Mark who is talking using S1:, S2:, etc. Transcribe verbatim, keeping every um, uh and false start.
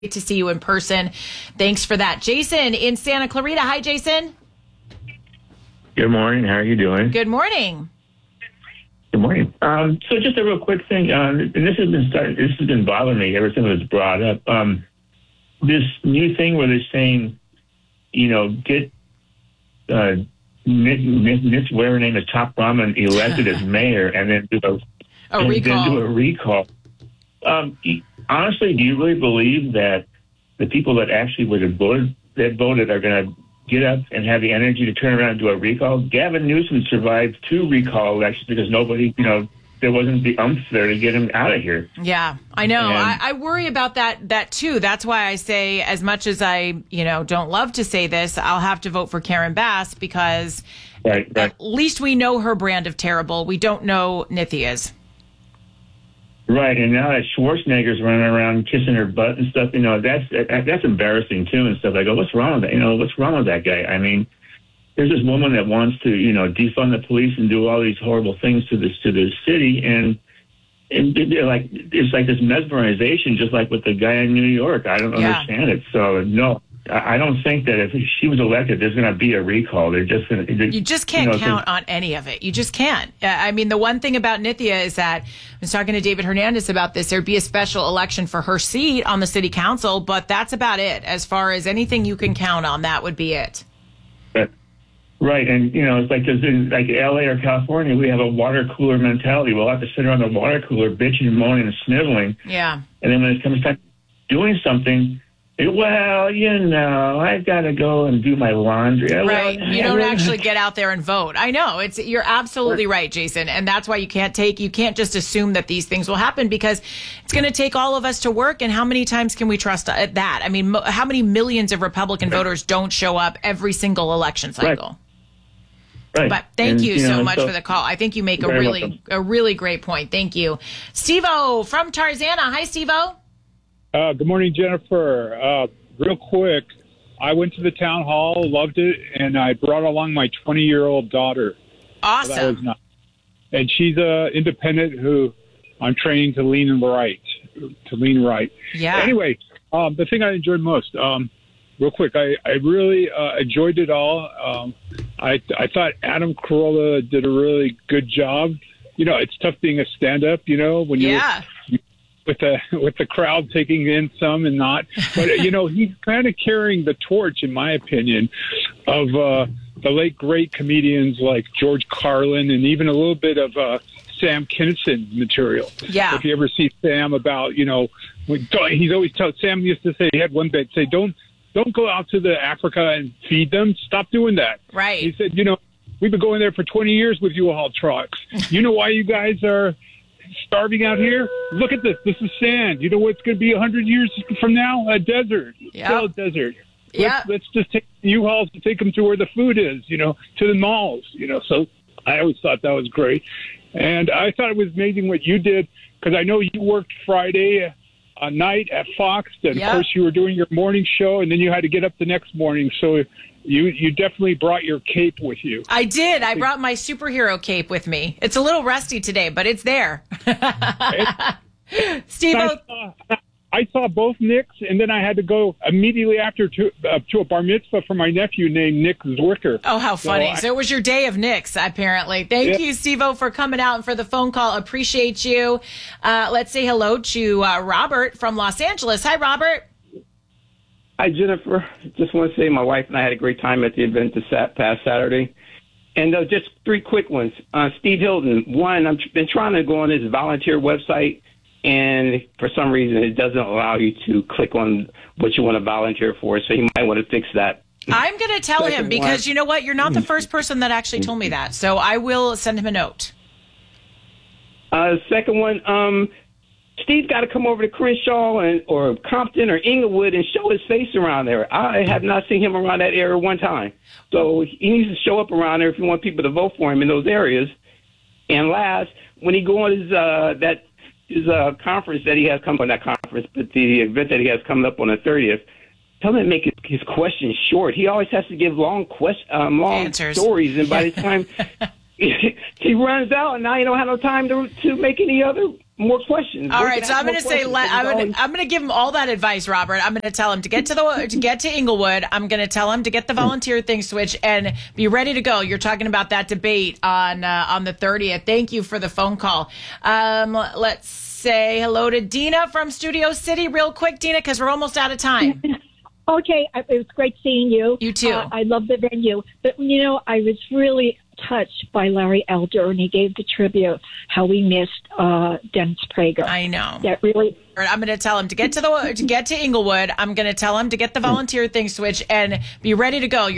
S1: to see you in person. Thanks for that. Jason in Santa Clarita. Hi, Jason.
S2: Good morning. How are you doing?
S1: Good morning.
S2: Good morning. Um, so just a real quick thing, uh, and this has been starting, this has been bothering me ever since it was brought up. Um, this new thing where they're saying, you know, get uh, Nick, Nick, Nick, whatever her name is, Top Ramen elected as mayor, and then do a,
S1: a
S2: and
S1: recall.
S2: Then do a recall. Um, honestly, do you really believe that the people that actually would have voted, that voted are going to get up and have the energy to turn around and do a recall? Gavin Newsom survived two recall elections because nobody, you know, there wasn't the umph there to get him out of here.
S1: Yeah, I know.
S2: And,
S1: I, I worry about that that too. That's why I say, as much as I, you know, don't love to say this, I'll have to vote for Karen Bass because
S2: right, right.
S1: at least we know her brand of terrible. We don't know Nithia's.
S2: Right, and now that Schwarzenegger's running around kissing her butt and stuff, you know, that's that's embarrassing too and stuff. I go, what's wrong with that? You know, what's wrong with that guy? I mean, there's this woman that wants to, you know, defund the police and do all these horrible things to this to the city, and and they're like it's like this mesmerization, just like with the guy in New York. I don't
S1: Yeah.
S2: understand it. So no, I don't think that if she was elected, there's going to be a recall. They're just going to.
S1: You just can't
S2: you know,
S1: count on any of it. You just can't. Uh, I mean, the one thing about Nithya is that I was talking to David Hernandez about this. There'd be a special election for her seat on the city council, but that's about it. As far as anything you can count on, that would be it.
S2: But, right, and you know, it's like because in like L A or California, we have a water cooler mentality. We'll have to sit around the water cooler, bitching, moaning, and sniveling.
S1: Yeah.
S2: And then when it comes time doing something, it, well, you know, I've got to go and do my laundry.
S1: Right.
S2: Well,
S1: You don't actually get out there and vote. I know. It's you're absolutely right, Jason. And that's why you can't take you can't just assume that these things will happen, because it's going to take all of us to work. And how many times can we trust that? I mean, mo- how many millions of Republican voters don't show up every single election cycle?
S2: Right.
S1: But thank
S2: And,
S1: you,
S2: you
S1: so
S2: know,
S1: much
S2: so-
S1: for the call. I think you make a
S2: Very
S1: really
S2: welcome.
S1: a really great point. Thank you. Steve-O from Tarzana. Hi, Steve-O.
S3: Uh, good morning, Jennifer. Uh, real quick, I went to the town hall, loved it, and I brought along my twenty-year-old daughter. So that
S1: Awesome.
S3: was nice. And she's a independent who I'm training to lean right, to lean right.
S1: Yeah.
S3: Anyway, um, the thing I enjoyed most, um, real quick, I, I really uh, enjoyed it all. Um, I I thought Adam Carolla did a really good job. You know, it's tough being a stand-up, you know, when you're
S1: Yeah.
S3: with the with the crowd taking in some and not. But, you know, he's kind of carrying the torch, in my opinion, of uh, the late great comedians like George Carlin and even a little bit of uh, Sam Kinison material.
S1: Yeah.
S3: If you ever see Sam about, you know, when, he's always told, Sam used to say, he had one bit, say, don't, don't go out to the Africa and feed them. Stop doing that.
S1: Right.
S3: He said, you know, we've been going there for twenty years with U-Haul trucks. You know why you guys are starving out here? Look at this. This is sand. You know what's going to be one hundred years from now? A desert.
S1: Yeah.
S3: Still a desert.
S1: Yeah.
S3: Let's, let's just take U-Hauls to take them to where the food is, you know, to the malls, you know. So I always thought that was great. And I thought it was amazing what you did, because I know you worked Friday uh, night at Fox. And,
S1: Yeah.
S3: of course, you were doing your morning show, and then you had to get up the next morning. So you you definitely brought your cape with you.
S1: I did. I brought my superhero cape with me. It's a little rusty today, but it's there. Steve-O.
S3: I saw, I saw both Nicks, and then I had to go immediately after to uh, to a bar mitzvah for my nephew named Nick Zwicker.
S1: Oh, how funny.
S3: So
S1: So,
S3: I-
S1: it was your day of Knicks, apparently. Thank
S3: Yeah.
S1: you, Steve-O, for coming out and for the phone call. Appreciate you. Uh, let's say hello to uh, Robert from Los Angeles. Hi, Robert.
S4: Hi, Jennifer. Just want to say my wife and I had a great time at the event this sat- past Saturday. And uh, just three quick ones. Uh, Steve Hilton, one, I've been trying to go on his volunteer website, and for some reason it doesn't allow you to click on what you want to volunteer for, so you might want to fix that.
S1: I'm going to tell
S4: Second
S1: him because
S4: one.
S1: you know what? You're not the first person that actually told me that. So I will send him a note.
S4: Uh, second one, um, Steve's got to come over to Crenshaw and or Compton or Inglewood and show his face around there. I have not seen him around that area one time. So he needs to show up around there if you want people to vote for him in those areas. And last, when he go on his uh, that his uh, conference that he has come on that conference, but the event that he has coming up on the thirtieth, tell him to make his, his questions short. He always has to give long quest, um, long
S1: Answers.
S4: stories, and by the time he runs out, and now you don't have no time to to make any other more questions.
S1: All
S4: We
S1: right,
S4: can
S1: so
S4: ask
S1: I'm going
S4: more
S1: to say
S4: questions.
S1: let, I'm
S4: It's
S1: going to I'm going to give him all that advice, Robert. I'm going to tell him to get to the to get to Inglewood. I'm going to tell him to get the volunteer thing switched and be ready to go. You're talking about that debate on uh, on the thirtieth. Thank you for the phone call. Um, let's say hello to Dina from Studio City, real quick, Dina, because we're almost out of time.
S5: Okay, it was great seeing you.
S1: You too.
S5: Uh, I love the venue. But, you know, I was really touched by Larry Elder, and he gave the tribute how we missed uh, Dennis Prager.
S1: I know.
S5: That really...
S1: I'm going to tell him to get to the to get to Inglewood. I'm going to tell him to get the volunteer thing switched and be ready to go. You're